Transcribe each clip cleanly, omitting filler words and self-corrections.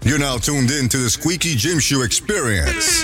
You're now tuned in to the Squeaky Jim Shoe experience.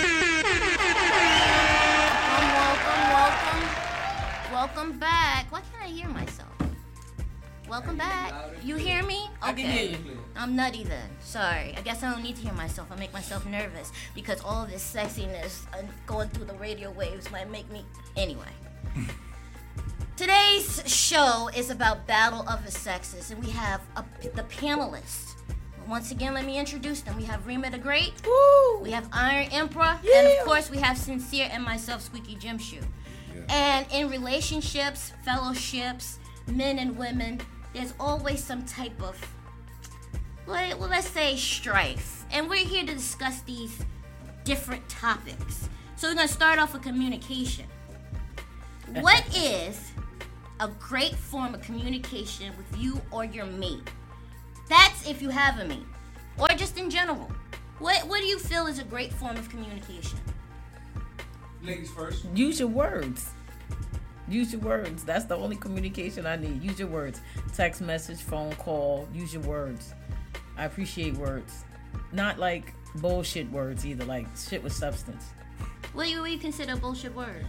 Welcome back. Why can't I hear myself? Welcome back. You hear me? Okay. I can hear you. I'm nutty then. Sorry. I guess I don't need to hear myself. I make myself nervous because all this sexiness going through the radio waves might make me... Anyway. Today's show is about Battle of the Sexes, and we have the panelists. Once again, let me introduce them. We have Rima the Great. Woo! We have Iron Emperor. Yeah. And, of course, we have Sincere and myself, Squeaky Jim Shoe. Yeah. And in relationships, fellowships, men and women, there's always some type of, well, let's say strife. And we're here to discuss these different topics. So we're going to start off with communication. What is a great form of communication with you or your mate? That's if you have a mate. Or just in general. What do you feel is a great form of communication? Ladies first. Use your words. Use your words. That's the only communication I need. Use your words. Text message, phone call. Use your words. I appreciate words. Not like bullshit words either. Like shit with substance. What do you consider a bullshit word?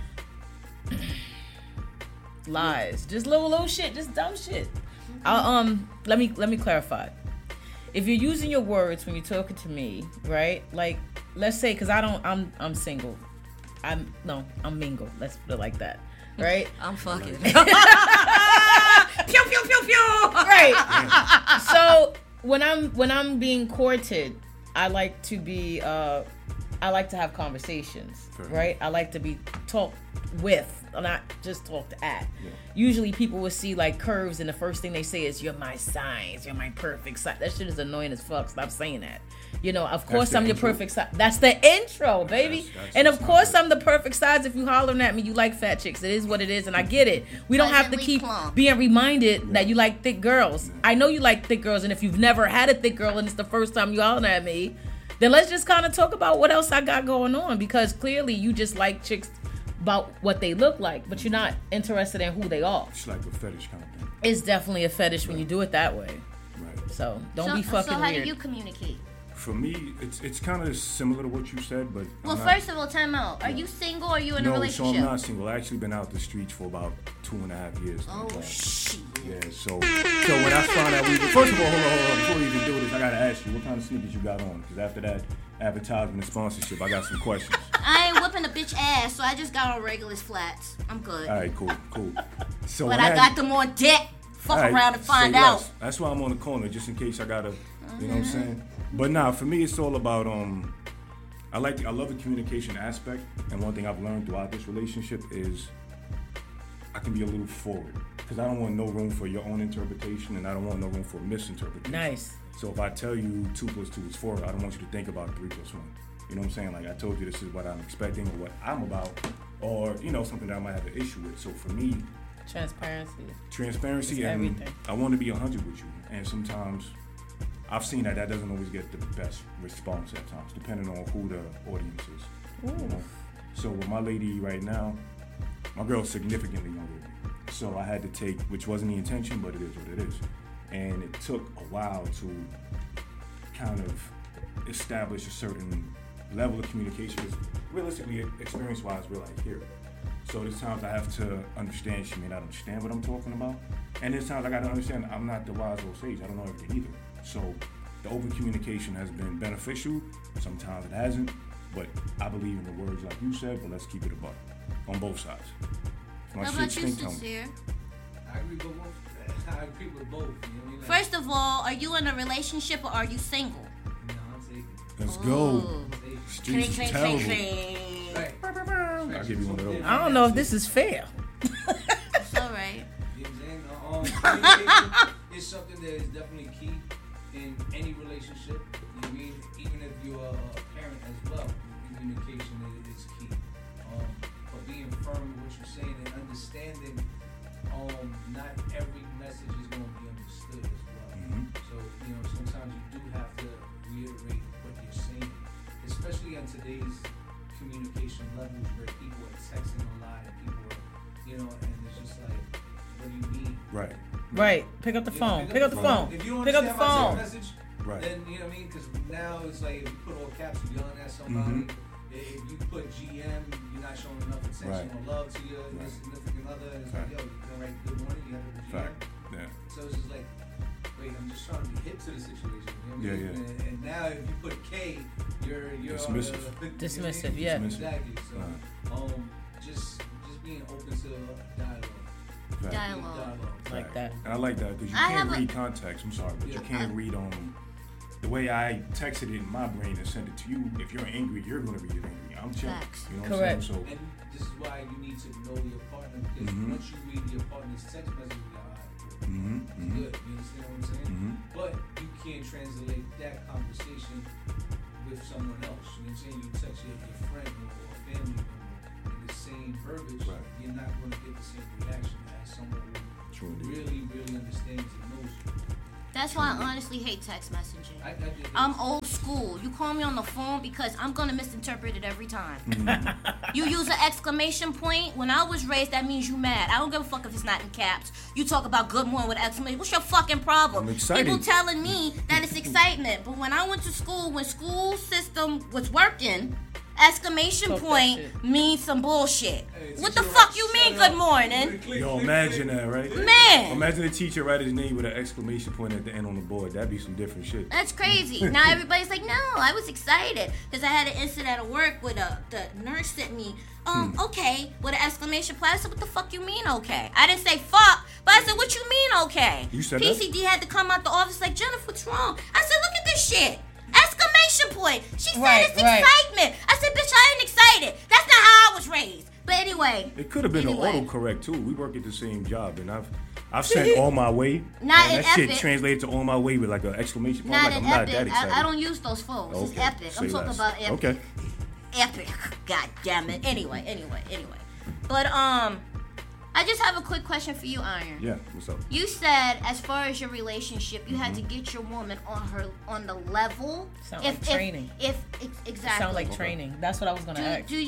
Lies. Just little shit. Just dumb shit. Let me clarify. If you're using your words when you're talking to me, right? Like, let's say, cause I'm single. I'm mingle. Let's put it like that, right? I'm fucking. Pew pew pew pew. Right. So when I'm being courted, I like to be I like to have conversations, right? I like to be talked with, not just talked at. Yeah. Usually people will see like curves and the first thing they say is, you're my size, you're my perfect size. That shit is annoying as fuck. Stop saying that. You know, of course I'm your perfect size. That's the intro, baby. And of course I'm the perfect size. If you hollering at me, you like fat chicks. It is what it is, and I get it. We don't have to keep being reminded that you like thick girls. I know you like thick girls, and if you've never had a thick girl and it's the first time you hollering at me, then let's just kind of talk about what else I got going on, because clearly you just like chicks about what they look like, but you're not interested in who they are. It's like a fetish kind of thing. It's definitely a fetish when you do it that way. Right. So don't be fucking weird. So how do you communicate? For me, it's kind of similar to what you said, but well, first of all, time out. Are you single or are you in a relationship? No, so I'm not single. I actually been out the streets for about 2.5 years. Oh shit. Yeah, so when I found out first of all, hold on, before we even do this, I gotta ask you what kind of sneakers you got on, because after that advertisement and sponsorship, I got some questions. I ain't whipping a bitch ass, so I just got on regular flats. I'm good. All right, cool. So but I got them on deck. Fuck around and find out. That's why I'm on the corner, just in case I gotta, you know what I'm saying? But nah, for me, it's all about I love the communication aspect, and one thing I've learned throughout this relationship is I can be a little forward, because I don't want no room for your own interpretation, and I don't want no room for misinterpretation. Nice. So if I tell you 2 + 2 is 4, I don't want you to think about 3 + 1. You know what I'm saying? Like, I told you this is what I'm expecting or what I'm about, or, you know, something that I might have an issue with. So for me, transparency, and everything. I want to be 100 with you. And sometimes I've seen that doesn't always get the best response at times, depending on who the audience is. You know? So with my lady right now, my girl's significantly younger than me. So I had to take, which wasn't the intention, but it is what it is. And it took a while to kind of establish a certain level of communication, because realistically, experience-wise, we're like here. So there's times I have to understand she may not understand what I'm talking about. And there's times I got to understand I'm not the wise old sage. I don't know everything either. So the open communication has been beneficial. Sometimes it hasn't. But I believe in the words like you said, but let's keep it a buck on both sides. How about you, Sincere? I agree with both. I agree with both. You know what I mean? First of all, are you in a relationship or are you single? No, I'm taking. Let's go. Streets is terrible. Right. I'll give you one of those. I don't know if this is fair. It's all right. You know what I'm saying? Communication is something that is definitely key in any relationship. You know what I mean? Even if you're a parent as well, communication is key. But being firm in what you're saying and understanding, not every message is going to be understood as well. Mm-hmm. So, you know, sometimes you do have to reiterate what you're saying, especially on today's communication levels where people are texting a lot and people are, you know, and it's just like, what do you mean? Right. Right. Pick up the phone. Pick up the phone. If you don't Pick up the understand my phone. text message, Right. then you know what I mean? Because now it's like if you put all caps, you're yelling at somebody. If you put GM, you're not showing enough attention or love to your significant other. And it's like, yo, you can write good morning, you have to GM. Yeah. So it's just like, wait, I'm just trying to be hip to the situation. You know what I mean? Yeah. And now if you put K, you're dismissive. Dismissive, yeah. Exactly. So just being open to dialogue. Dialogue. Like that. And I like that because you can't read context. I'm sorry, but you can't read the way I texted it in my brain and sent it to you. If you're angry, you're going to read it angry. I'm chilling. You know what I'm saying? So, and this is why you need to know your partner because once you read your partner's text message, you're like, all right, cool. Good. You understand what I'm saying? But you can't translate that conversation with someone else. You know what I'm saying? You text your friend or a family member in the same verbiage, you're not going to get the same reaction as someone who really understands and knows you. That's why I honestly hate text messaging. I'm old school. You call me on the phone because I'm going to misinterpret it every time. You use an exclamation point. When I was raised, that means you mad. I don't give a fuck if it's not in caps. You talk about good morning with exclamation. What's your fucking problem? I'm excited. People telling me that it's excitement. But when I went to school, when school system was working, exclamation point means some bullshit. What the fuck you mean good morning? Yo, imagine that, right? Man. Imagine a teacher write his name with an exclamation point at the end on the board. That'd be some different shit. That's crazy. Now everybody's like, no, I was excited because I had an incident at work with the nurse sent me, okay, with an exclamation point. I said, what the fuck you mean, okay? I didn't say fuck, but I said, what you mean, okay? You said PCD had to come out the office like, Jennifer, what's wrong? I said, look at this shit. Exclamation point. She said it's excitement. I said, bitch, I ain't excited. That's not how I was raised. But anyway. It could have been an autocorrect too. We work at the same job, and I've sent on my way. Not and in that Epic. shit translated to on my way with like an exclamation point. Not like, in I'm Epic. not that excited. I don't use those phones. Okay. It's Epic. Say I'm talking less. about Epic. Okay. Epic. God damn it. Anyway. But I just have a quick question for you, Iron. Yeah, what's up? You said as far as your relationship, you had to get your woman on the level. Sound like training. Exactly. Sound like training. That's what I was gonna ask. Do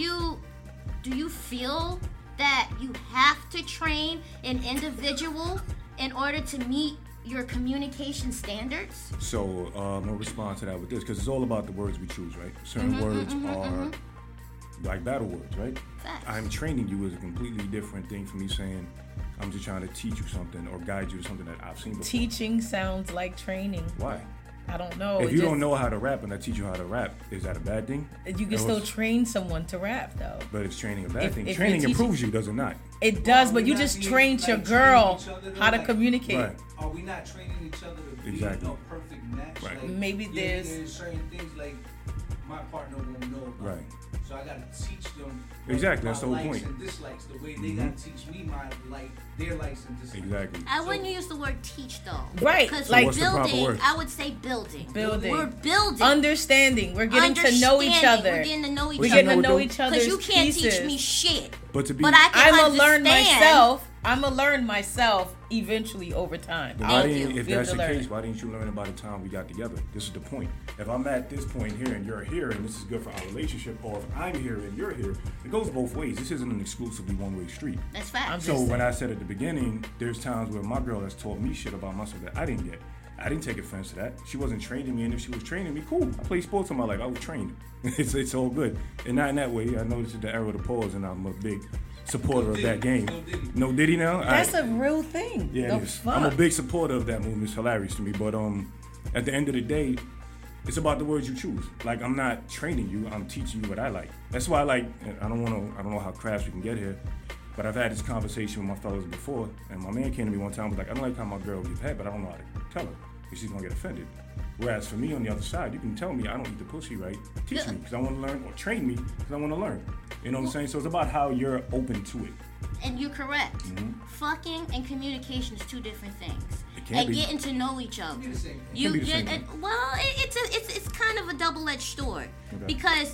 you feel that you have to train an individual in order to meet your communication standards? So I'm gonna respond to that with this because it's all about the words we choose, right? Certain words are like battle words, right? Facts. I'm training you is a completely different thing from me saying I'm just trying to teach you something or guide you to something that I've seen before. Teaching sounds like training. Why? I don't know. If you don't know how to rap and I teach you how to rap, is that a bad thing? You can still train someone to rap, though. But is training a bad thing? if Training you're improves you, does it not? It does, but you just trained your girl how to communicate. Right. Are we not training each other to be a perfect match? Right. Like, maybe there's certain things like my partner won't know about. Right. So I gotta teach them. Exactly, that's the whole likes point. And dislikes, the way they gotta teach me their likes and dislikes. Exactly. I wouldn't use the word teach though. Right. Because Like, what's the proper building, word? I would say building. Building. We're building. Understanding. We're getting to know each other. We're getting to know each We're other. getting to know know it, each though. other's Because you can't pieces. teach me shit. But to be, But I can I'm gonna learn understand. myself. I'm gonna learn myself eventually over time. Then why Thank didn't, you. if Be able that's to the learn. case, why didn't you learn about the time we got together? This is the point. If I'm at this point here and you're here and this is good for our relationship, or if I'm here and you're here, it goes both ways. This isn't an exclusively one-way street. That's fact. So when I said at the beginning, there's times where my girl has taught me shit about myself that I didn't get. I didn't take offense to that. She wasn't training me, and if she was training me, cool. I play sports in my life. I was trained. It's all good. And not in that way. I know this is the era of the pause, and I'm a big supporter of that game. No Diddy now? That's a real thing. Yeah, The it is. fuck? I'm a big supporter of that movement. It's hilarious to me. But at the end of the day, it's about the words you choose. Like, I'm not training you. I'm teaching you what I like. That's why I don't know how crass we can get here, but I've had this conversation with my fellas before, and my man came to me one time, was like, I don't like how my girl gets head, but I don't know how to tell her, because she's going to get offended. Whereas for me, on the other side, you can tell me I don't eat the pussy right. Teach me, because I want to learn, or train me, because I want to learn. You know what I'm saying? So it's about how you're open to it. And you're correct. Fucking and communication is two different things. It can and be. getting to know each other. Be the same. You be the same get thing. well. It's kind of a double-edged sword because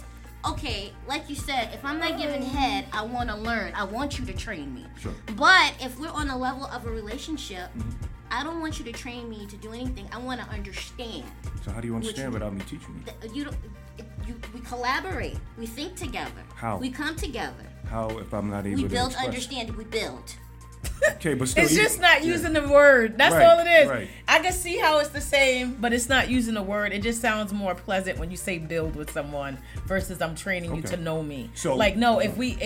like you said, if I'm not giving head, I want to learn. I want you to train me. Sure. But if we're on the level of a relationship, I don't want you to train me to do anything. I want to understand. So how do you understand without me teaching you? We collaborate. We think together. How? We come together. How if I'm not able We to build express? understanding. We build. Okay, but still, It's just not using the word. That's Right, all it is. right. I can see how it's the same, but it's not using the word. It just sounds more pleasant when you say build with someone versus I'm training you Okay. to know me. So- like, no,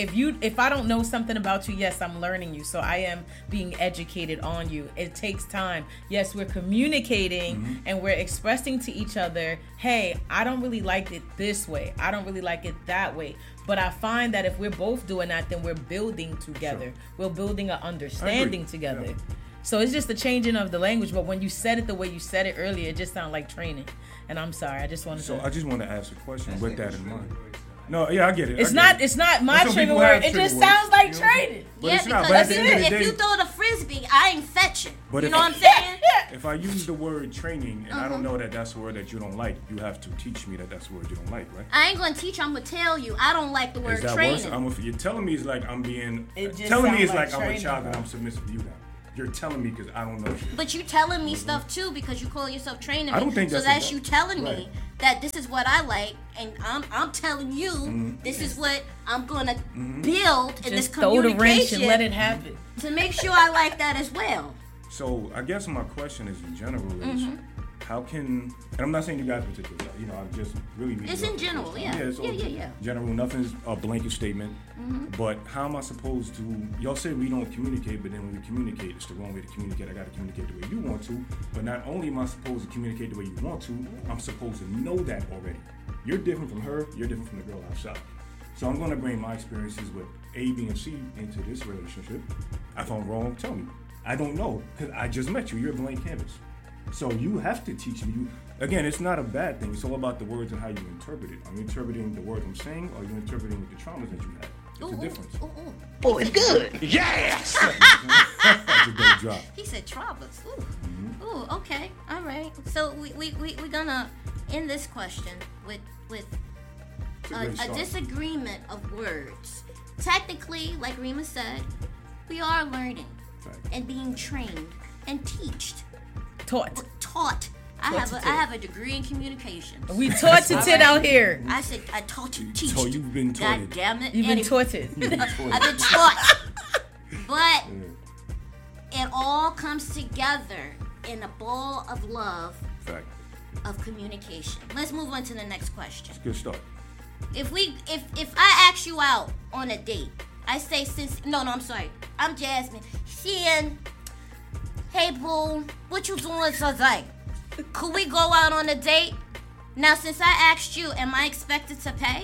if I don't know something about you, yes, I'm learning you. So I am being educated on you. It takes time. Yes, we're communicating and we're expressing to each other, hey, I don't really like it this way. I don't really like it that way. But I find that if we're both doing that, then we're building together. Sure. We're building an understanding together. Yeah. So it's just the changing of the language. But when you said it the way you said it earlier, it just sounded like training. And I'm sorry, I just wanted So to. I just want to ask a question That's with like that a in trigger mind. word, so. No, yeah, I get it. It's I get not. it. It's not my Some trigger people have word. It trigger just words, sounds like you know what I'm saying? training. But yeah, it's not. because But at the end of if the you day, throw the frisbee, I ain't fetching. But You if- know what I'm saying? if I use the word training and I don't know that that's a word that you don't like, you have to teach me that that's a word you don't like, right? I ain't gonna teach. I'm gonna tell you. I don't like the word Is that training. worse? You're telling me it's like I'm being. It just Telling me sound it's like like I'm a training, child and bro. I'm submissive to you now. You're telling me because I don't know shit. But you telling me stuff too because you call yourself training me. I don't think so that's that's a- you telling right. me that this is what I like, and I'm telling you this is what I'm gonna build in this Just throw the wrench communication and let it happen. to make sure I like that as well. So I guess my question is in general is how can, and I'm not saying you guys particularly, you know, I'm just really meeting It's you in up for the general, first yeah. time. It's all Yeah. general, nothing's a blanket statement. But how am I supposed to, y'all say we don't communicate, but then when we communicate, it's the wrong way to communicate. I gotta communicate the way you want to. But not only am I supposed to communicate the way you want to, I'm supposed to know that already. You're different from her, you're different from the girl outside. So I'm gonna bring my experiences with A, B, and C into this relationship. If I'm wrong, tell me. I don't know, because I just met you. You're a blank canvas. So you have to teach me. Again, it's not a bad thing. It's all about the words and how you interpret it. Are you interpreting the words I'm saying, or are you interpreting the traumas that you had? It's a difference. Ooh. Oh, it's good. Yes. That's a dope drop. He said traumas. Ooh. Mm-hmm. Ooh, okay. All right. So we're gonna end this question with It's a great a start. disagreement of words. Technically, like Rima said, we are learning Right. and being trained and teached, Taught. I Taught have to I tit. have a degree in communications. We taught to tit out here. I said I taught to teach. So you've been God taught. damn it! You've been Anyway, taughted. I've been taught, but it all comes together in a ball of love Fact. of communication. Let's move on to the next question. Good start. If I ask you out on a date, I say I'm sorry. I'm Jasmine. Saying, hey boo, what you doing today? Could we go out on a date? Now since I asked you, am I expected to pay?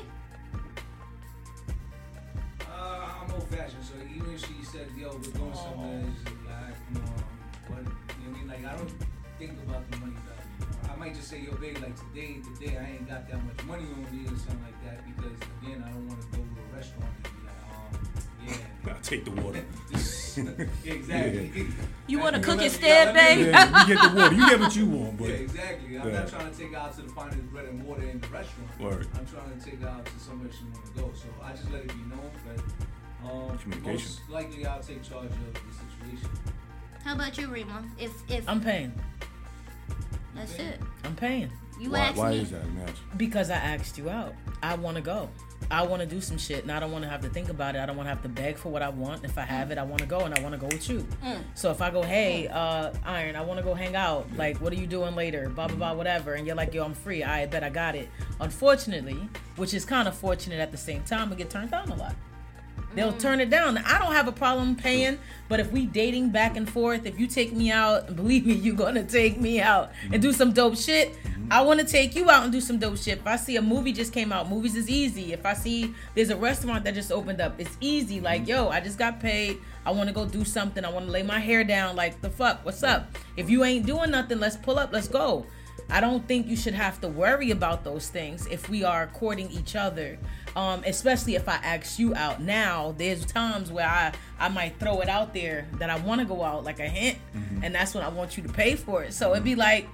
I'm old fashioned, so even if she said, yo, we're going somewhere, it's just like, come on, what, you know what I mean? Like, I don't think about the money value. I might just say, yo, babe, like today I ain't got that much money on me or something like that because, again, I don't want to go to a restaurant and be like, yeah. I'll take the water. Exactly. You want to Let cook me- instead, let me- babe? Yeah, you get the water. You get what you want, but Yeah, exactly. I'm Yeah. not trying to take her out to the finest bread and water in the restaurant. Word. I'm trying to take her out to somewhere she want to go. So I just let it be known that Communication. most likely I'll take charge of the situation. How about you, Rima? If I'm paying. that's it. I'm paying. You why asked me. is that, Match? Because I asked you out. I want to go. I want to do some shit, and I don't want to have to think about it. I don't want to have to beg for what I want. If I have it, I want to go, and I want to go with you. So if I go, hey, Iron, I want to go hang out. Like, what are you doing later? Blah, blah, blah, whatever. And you're like, yo, I'm free. I bet I got it. Unfortunately, which is kind of fortunate at the same time, we get turned down a lot. They'll turn it down. I don't have a problem paying, but if we dating back and forth, if you take me out, believe me, you're gonna take me out and do some dope shit. I want to take you out and do some dope shit. If I see a movie just came out, movies is easy. If I see there's a restaurant that just opened up, it's easy. Like, yo, I just got paid. I want to go do something. I want to lay my hair down. Like, the fuck, what's up? If you ain't doing nothing, let's pull up. Let's go. I don't think you should have to worry about those things if we are courting each other. Especially if I ask you out. Now, there's times where I might throw it out there that I want to go out, like a hint, and that's when I want you to pay for it. So it'd be like,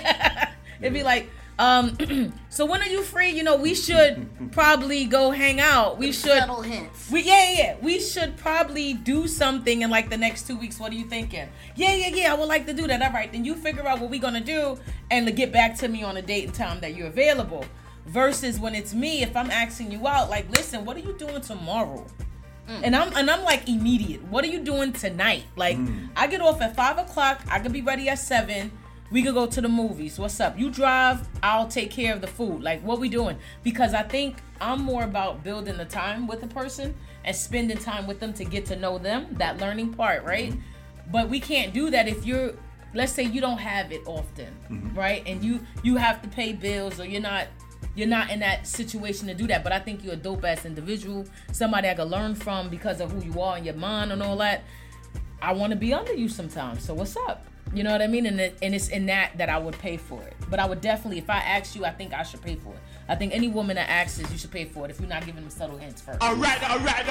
so when are you free? You know, we should probably go hang out. We should. Subtle hints. We should probably do something in like the next 2 weeks. What are you thinking? Yeah. I would like to do that. All right, then you figure out what we're gonna do and to get back to me on a date and time that you're available. Versus when it's me, if I'm asking you out, like, listen, what are you doing tomorrow? And I'm like immediate. What are you doing tonight? Like I get off at 5:00. I could be ready at 7. We could go to the movies. What's up? You drive. I'll take care of the food. Like what we doing? Because I think I'm more about building the time with the person and spending time with them to get to know them. That learning part, right? But we can't do that if you're. Let's say you don't have it often, right? And you have to pay bills or you're not in that situation to do that. But I think you're a dope ass individual, somebody I could learn from because of who you are and your mind and all that. I want to be under you sometimes. So what's up? You know what I mean? And it's in that I would pay for it. But I would definitely, if I asked you, I think I should pay for it. I think any woman that asks you should pay for it if you're not giving them subtle hints first. All right.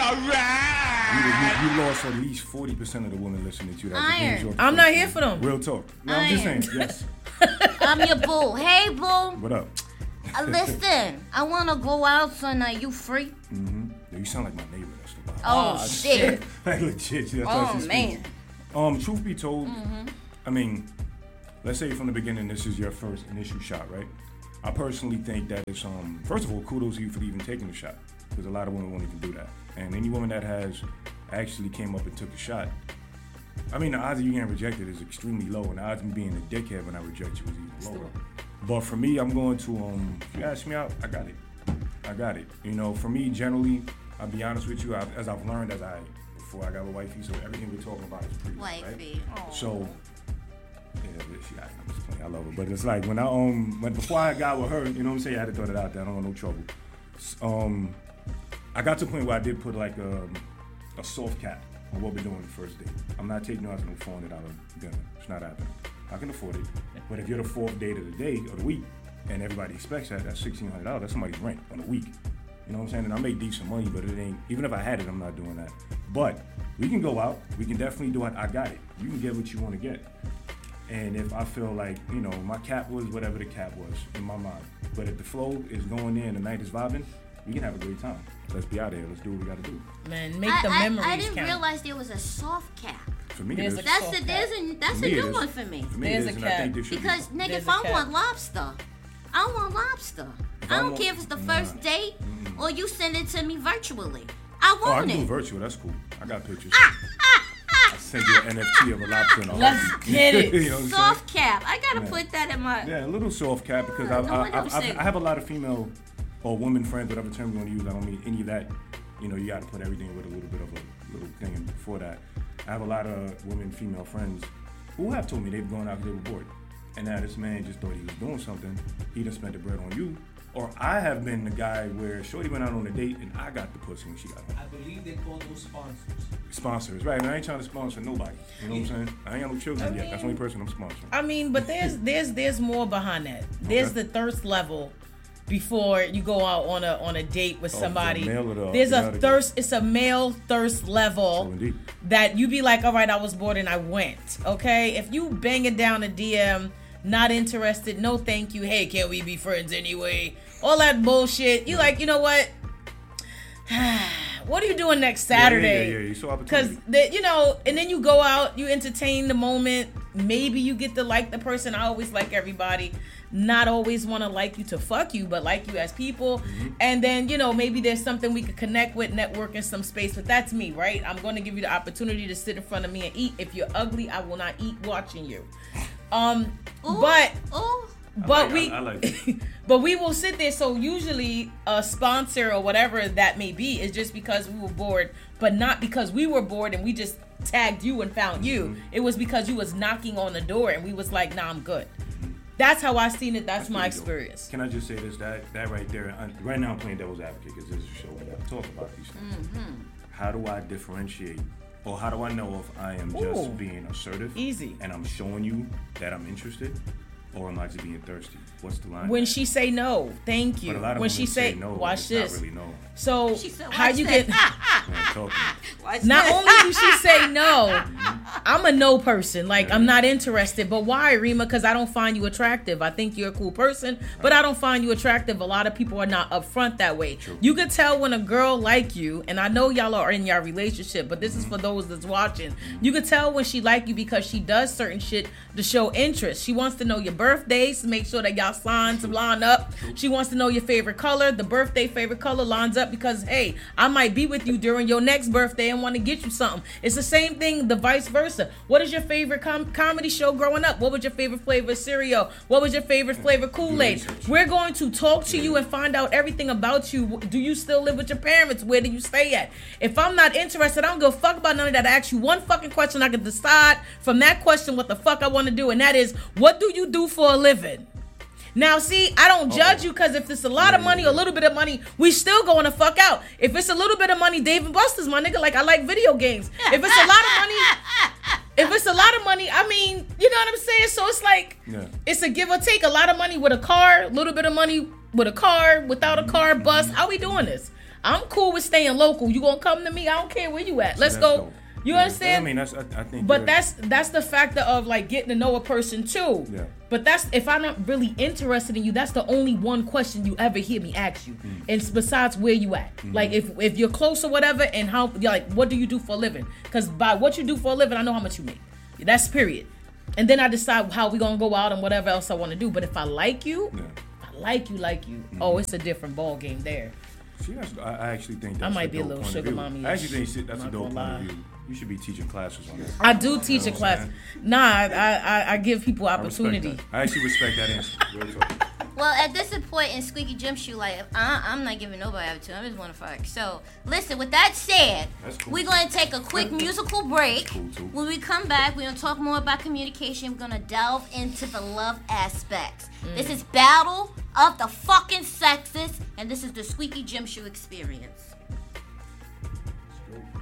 You lost at least 40% of the women listening to you. That's I'm not here for them. Real talk. No, I'm just saying. Yes. I'm your boo. Hey, boo. What up? Listen, I want to go out tonight. You free? Yeah, you sound like my neighbor. That's the vibe. Oh, shit. Like legit. That's Oh, man. Truth be told, I mean, let's say from the beginning this is your first initial shot, right? I personally think that it's first of all, kudos to you for even taking the shot, because a lot of women won't even do that. And any woman that has actually came up and took a shot, I mean, the odds of you getting rejected is extremely low, and the odds of me being a dickhead when I reject you is even lower. But for me, I'm going to if you ask me out, I got it. You know, for me, generally, I'll be honest with you, as I've learned before I got a wifey, so everything we're talking about is pretty Wifey. right? So. Yeah, I'm just playing. I love her, but it's like when before I got with her, you know what I'm saying? I had to throw that out there. I don't want no trouble. I got to the point where I did put like a soft cap on what we're doing the first date. I'm not taking you out to no $400 dinner. It's not happening. I can afford it, but if you're the fourth date of the day or the week, and everybody expects that's $1,600. That's somebody's rent on a week. You know what I'm saying? And I make decent money, but it ain't. Even if I had it, I'm not doing that. But we can go out. We can definitely do it. I got it. You can get what you want to get. And if I feel like, you know, my cap was whatever the cap was in my mind. But if the flow is going there and the night is vibing, we can have a great time. Let's be out here. Let's do what we got to do. Man, make the memories I didn't count. realize there was a soft cap. For me, There's it is. That's a new one for me. For me, There's it is, a and I cap. think there should Because, be. nigga, There's if a I cap. want lobster, I want lobster. I don't care if it's the first date or you send it to me virtually. I Oh, I want can do it. virtual. That's cool. I got pictures. I send you an NFT of a lobster in a Let's heartbeat. get it. You know what I'm saying? Soft cap. I gotta Yeah. put that in my. Yeah, a little soft cap because No one ever said- I have a lot of female or women friends, whatever term you want to use. I don't mean any of that. You know, you got to put everything with a little bit of a little thing in before that. I have a lot of women, female friends who have told me they've gone out because they were bored. And now this man just thought he was doing something. He done spent the bread on you. Or I have been the guy where Shorty went out on a date and I got the pussy when she got home. I believe they call those sponsors. Sponsors, right? Man, I ain't trying to sponsor nobody. You know what I'm saying? I ain't got no children yet. That's the only person I'm sponsoring. I mean, but there's more behind that. There's Okay. the thirst level before you go out on a date with Oh, somebody. the male or the- There's the a other thirst. It's a male thirst level So indeed. that you be like, all right, I was bored and I went. Okay, if you banging down a DM, not interested, no thank you. Hey, can't we be friends anyway? All that bullshit. You like, you know what? What are you doing next Saturday? Yeah. You saw Because, opportunity. you know, and then you go out, you entertain the moment. Maybe you get to like the person. I always like everybody. Not always want to like you to fuck you, but like you as people. Mm-hmm. And then, you know, maybe there's something we could connect with, network in some space. But that's me, right? I'm going to give you the opportunity to sit in front of me and eat. If you're ugly, I will not eat watching you. Ooh, But ooh. but I like it. but we will sit there. So usually a sponsor or whatever that may be is just because we were bored, but not because we were bored and we just tagged you and found you. Mm-hmm. It was because you was knocking on the door and we was like, nah, I'm good. That's how I seen it. That's my pretty dope. experience. Can I just say this? That right there. Right now, I'm playing devil's advocate because this is a show we got to talk about these things. How do I differentiate, or how do I know if I am Ooh. just being assertive, Easy. and I'm showing you that I'm interested, or am I just being thirsty? What's the line? When she say no, thank you. but a lot of When women she say no, watch it's this. Not really no. So She said, how watch you this. get? I'm talking. Watch Not this. only do she say no, I'm a no person. Like, I'm not interested. But why, Rima? Because I don't find you attractive. I think you're a cool person, but I don't find you attractive. A lot of people are not upfront that way. True. You could tell when a girl like you, and I know y'all are in your relationship, but this is for those that's watching. You could tell when she like you because she does certain shit to show interest. She wants to know your birthdays to make sure that y'all signs line up. She wants to know your favorite color. The birthday favorite color lines up because, hey, I might be with you during your next birthday and want to get you something. It's the same thing, the vice versa. What is your favorite comedy show growing up? What was your favorite flavor of cereal? What was your favorite flavor Kool-Aid? We're going to talk to you and find out everything about you. Do you still live with your parents? Where do you stay at? If I'm not interested, I don't give a fuck about none of that. I ask you one fucking question. I can decide from that question what the fuck I want to do, and that is, what do you do for a living? Now, see, I don't judge you because if it's a lot of money or a little bit of money, we still going to fuck out. If it's a little bit of money, Dave and Buster's, my nigga, like I like video games. If it's a lot of money, I mean, you know what I'm saying? So it's like, it's a give or take. A lot of money with a car, a little bit of money with a car, without a car, bus. How we doing this? I'm cool with staying local. You gonna come to me? I don't care where you at. Let's go. Dope. You understand? I mean, I think. But that's the factor of like getting to know a person too. Yeah. But that's if I'm not really interested in you, that's the only one question you ever hear me ask you. And besides where you at, like if you're close or whatever, and how like what do you do for a living? Because by what you do for a living, I know how much you make. That's period. And then I decide how we gonna go out and whatever else I want to do. But if I like you, I like you. Oh, it's a different ball game there. See, I actually think that's I might be a little sugar mommy. I actually think that's a dope point of view. You should be teaching classes on that. I do teach a class. Nah, I give people opportunity. I actually respect that answer. Real talk. Well, at this point in Squeaky Gym Shoe, like, I'm not giving nobody opportunity. I just want to fuck. So, listen, with that said, we're going to take a quick musical break. When we come back, we're going to talk more about communication. We're going to delve into the love aspects. This is Battle of the Fucking Sexes, and this is the Squeaky Gym Shoe Experience. Let's go.